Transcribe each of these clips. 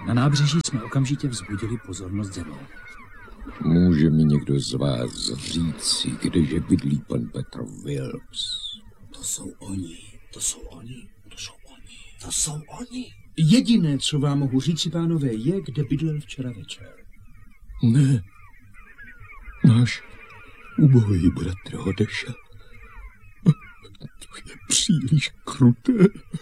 Na nábřeží jsme okamžitě vzbudili pozornost zemou. Může mi někdo z vás říci, kdeže bydlí pan Petr Wilks? To jsou oni. Jediné, co vám mohu říci, pánové, je, kde bydlel včera večer. Ne. Náš ubohý bratr odešel. To je příliš kruté.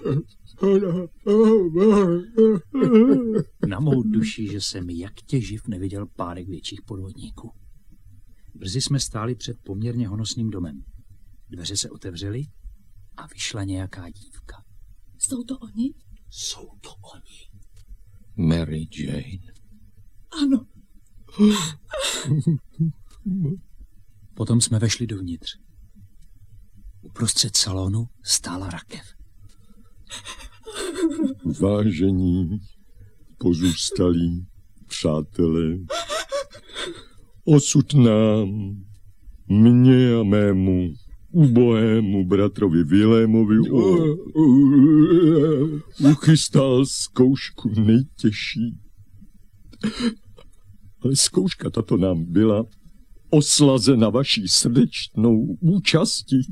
Na mou duši, že jsem jak těživ neviděl párek větších podvodníků. Brzy jsme stáli před poměrně honosným domem. Dveře se otevřely a vyšla nějaká dívka. Jsou to oni? Jsou to oni. Mary Jane. Ano. Potom jsme vešli dovnitř. Uprostřed salonu stála rakev. Vážení, pozůstalí, přátelé, osud nám, mně a mému ubohému bratrovi Vilémovi uchystal zkoušku nejtěžší. Ale zkouška tato nám byla oslazena vaší srdečnou účastí.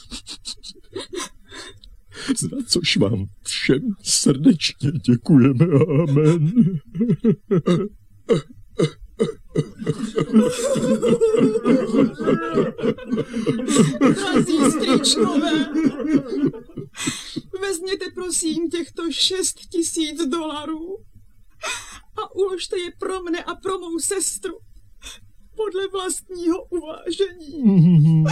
Za což vám všem srdečně děkujeme. Amen. Drazí strýčkové, vezměte prosím těchto $6,000 a uložte je pro mne a pro mou sestru podle vlastního uvážení.